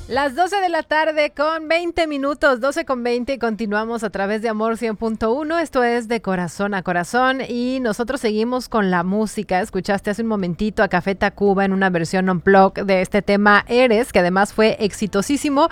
Las 12 de la tarde con 20 minutos, 12 con 20, y continuamos a través de Amor 100.1. Esto es De Corazón a Corazón y nosotros seguimos con la música. Escuchaste hace un momentito a Café Tacuba en una versión unplugged de este tema Eres, que además fue exitosísimo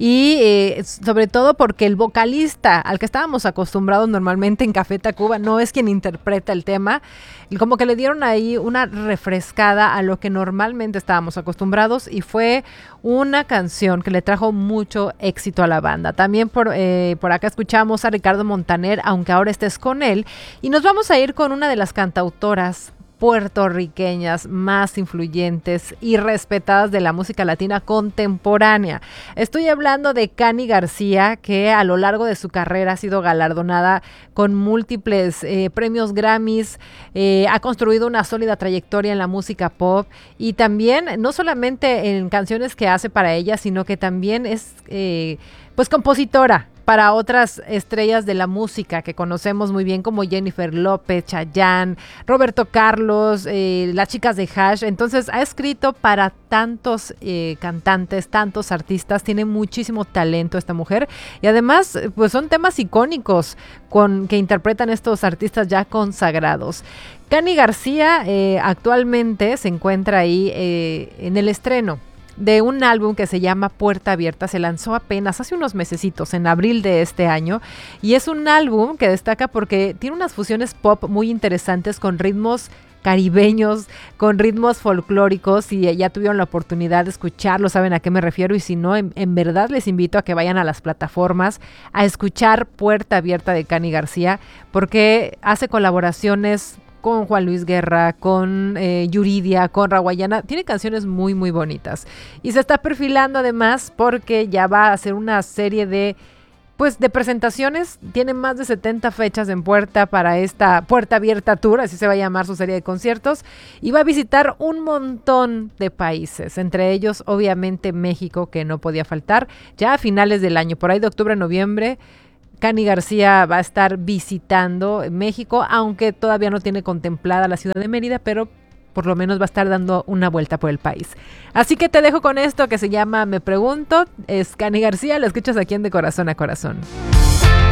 y sobre todo porque el vocalista al que estábamos acostumbrados normalmente en Café Tacuba no es quien interpreta el tema. Como que le dieron ahí una refrescada a lo que normalmente estábamos acostumbrados y fue una canción que le trajo mucho éxito a la banda. También por acá escuchamos a Ricardo Montaner, aunque ahora estés con él, y nos vamos a ir con una de las cantautoras puertorriqueñas más influyentes y respetadas de la música latina contemporánea. Estoy hablando de Cani García, que a lo largo de su carrera ha sido galardonada con múltiples premios Grammys, ha construido una sólida trayectoria en la música pop y también no solamente en canciones que hace para ella, sino que también es pues compositora para otras estrellas de la música que conocemos muy bien, como Jennifer López, Chayanne, Roberto Carlos, las chicas de Hash. Entonces ha escrito para tantos cantantes, tantos artistas, tiene muchísimo talento esta mujer y además pues son temas icónicos que interpretan estos artistas ya consagrados. Cani García actualmente se encuentra ahí en el estreno de un álbum que se llama Puerta Abierta. Se lanzó apenas hace unos mesecitos, en abril de este año, y es un álbum que destaca porque tiene unas fusiones pop muy interesantes con ritmos caribeños, con ritmos folclóricos, y ya tuvieron la oportunidad de escucharlo, saben a qué me refiero, y si no, en verdad les invito a que vayan a las plataformas a escuchar Puerta Abierta de Cani García, porque hace colaboraciones con Juan Luis Guerra, con Yuridia, con Rawayana. Tiene canciones muy, muy bonitas. Y se está perfilando además porque ya va a hacer una serie de presentaciones. Tiene más de 70 fechas en puerta para esta Puerta Abierta Tour, así se va a llamar su serie de conciertos. Y va a visitar un montón de países, entre ellos obviamente México, que no podía faltar, ya a finales del año, por ahí de octubre, noviembre. Cani García va a estar visitando México, aunque todavía no tiene contemplada la ciudad de Mérida, pero por lo menos va a estar dando una vuelta por el país. Así que te dejo con esto que se llama Me Pregunto. Es Cani García, lo escuchas aquí en De Corazón a Corazón.